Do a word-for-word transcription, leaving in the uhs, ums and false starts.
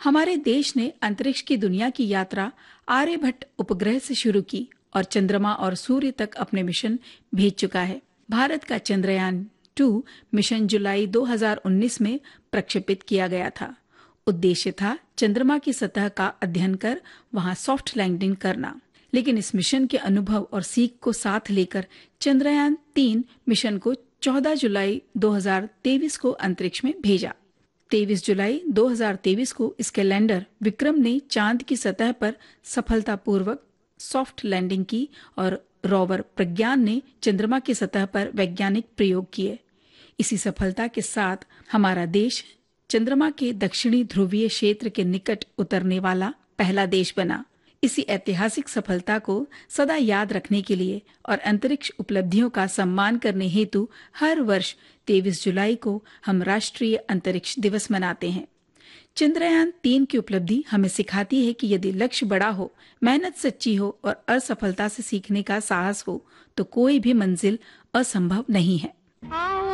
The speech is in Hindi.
हमारे देश ने अंतरिक्ष की दुनिया की यात्रा आर्यभट्ट उपग्रह से शुरू की और चंद्रमा और सूर्य तक अपने मिशन भेज चुका है। भारत का चंद्रयान टू मिशन जुलाई दो हज़ार उन्नीस में प्रक्षेपित किया गया था। उद्देश्य था चंद्रमा की सतह का अध्ययन कर वहां सॉफ्ट लैंडिंग करना। लेकिन इस मिशन के अनुभव और सीख को साथ लेकर चंद्रयान तीन मिशन को चौदह जुलाई दो हज़ार तेईस को अंतरिक्ष में भेजा। तेईस जुलाई दो हज़ार तेईस को इसके लैंडर विक्रम ने चांद की सतह पर सफलतापूर्वक सॉफ्ट लैंडिंग की और रोवर प्रज्ञान ने चंद्रमा की सतह पर वैज्ञानिक प्रयोग किए। इसी सफलता के साथ हमारा देश चंद्रमा के दक्षिणी ध्रुवीय क्षेत्र के निकट उतरने वाला पहला देश बना। इसी ऐतिहासिक सफलता को सदा याद रखने के लिए और अंतरिक्ष उपलब्धियों का सम्मान करने हेतु हर वर्ष तेईस जुलाई को हम राष्ट्रीय अंतरिक्ष दिवस मनाते हैं। चंद्रयान तीन की उपलब्धि हमें सिखाती है कि यदि लक्ष्य बड़ा हो, मेहनत सच्ची हो और असफलता से सीखने का साहस हो तो कोई भी मंजिल असंभव नहीं है।